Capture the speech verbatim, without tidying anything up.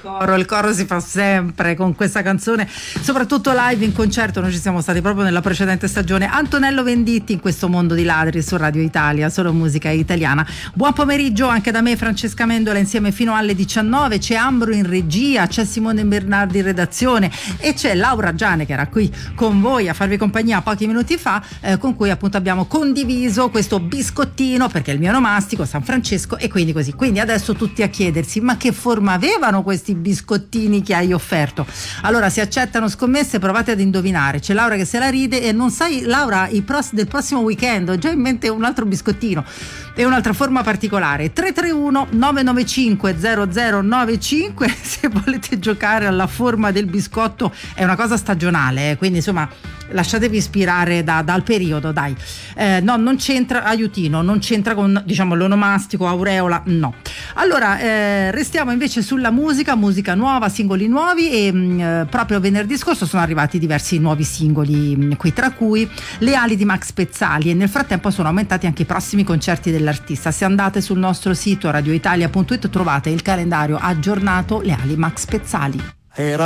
coro, il coro si fa sempre con questa canzone, soprattutto live in concerto. Noi ci siamo stati proprio nella precedente stagione. Antonello Venditti in questo mondo di ladri su Radio Italia, solo musica italiana. Buon pomeriggio anche da me, Francesca Mendola, insieme fino alle diciannove. C'è Ambro in regia, c'è Simone Bernardi in redazione e c'è Laura Giane che era qui con voi a farvi compagnia pochi minuti fa, eh, con cui appunto abbiamo condiviso questo biscottino, perché è il mio onomastico San Francesco, e quindi così. Quindi adesso tutti a chiedersi: ma che forma avevano questi biscottini che hai offerto? Allora, si accettano scommesse, provate ad indovinare. C'è Laura che se la ride e non sai, Laura, i pros- del prossimo weekend ho già in mente un altro biscottino e un'altra forma particolare. Tre tre uno nove nove cinque zero zero nove cinque se volete giocare alla forma del biscotto. È una cosa stagionale, eh, quindi insomma lasciatevi ispirare da, dal periodo, dai. Eh, no, non c'entra, aiutino, non c'entra con, diciamo, l'onomastico, aureola, no. Allora, eh, restiamo invece sulla musica, musica nuova, singoli nuovi, e mh, proprio venerdì scorso sono arrivati diversi nuovi singoli, mh, qui tra cui Le ali di Max Pezzali, e nel frattempo sono aumentati anche i prossimi concerti dell'artista. Se andate sul nostro sito radioitalia punto it trovate il calendario aggiornato Le ali Max Pezzali. Era